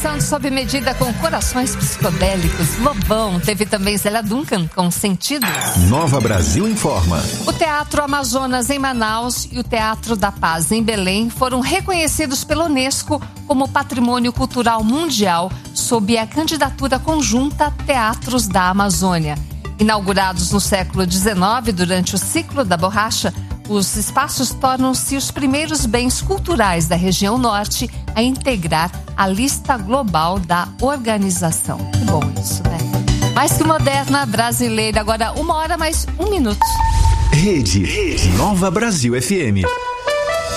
Dançando sob medida com corações psicodélicos. Lobão. Teve também Zélia Duncan com Sentidos. Nova Brasil informa. O Teatro Amazonas em Manaus e o Teatro da Paz em Belém foram reconhecidos pela Unesco como Patrimônio Cultural Mundial sob a candidatura conjunta Teatros da Amazônia. Inaugurados no século XIX durante o ciclo da borracha, os espaços tornam-se os primeiros bens culturais da região norte a integrar a lista global da organização. Que bom isso, né? Mais que moderna, brasileira. Agora 1h mais 1 minuto. Rede Nova Brasil FM.